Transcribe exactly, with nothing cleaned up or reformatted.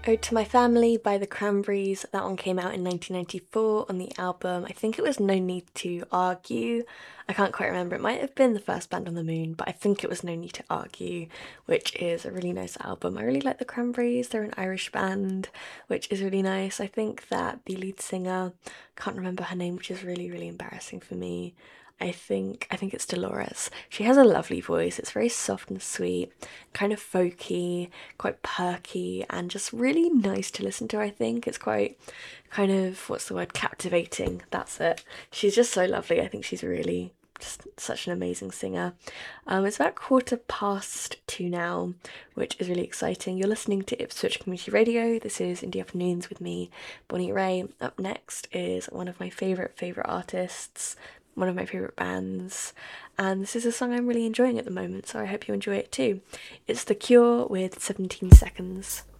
Ode to My Family by the Cranberries. That one came out in nineteen ninety-four on the album. I think it was No Need to Argue. I can't quite remember. It might have been the first Band on the Moon, but I think it was No Need to Argue, which is a really nice album. I really like the Cranberries. They're an Irish band, which is really nice. I think that the lead singer, can't remember her name, which is really, really embarrassing for me. I think I think it's Dolores. She has a lovely voice. It's very soft and sweet, kind of folky, quite perky, and just really nice to listen to. I think it's quite kind of, what's the word, captivating. That's it. She's just so lovely. I think she's really just such an amazing singer. Um, it's about quarter past two now, which is really exciting. You're listening to Ipswich Community Radio. This is Indie Afternoons with me, Bonnie Ray. Up next is one of my favourite, favourite artists, one of my favourite bands, and this is a song I'm really enjoying at the moment, so I hope you enjoy it too. It's The Cure with seventeen seconds.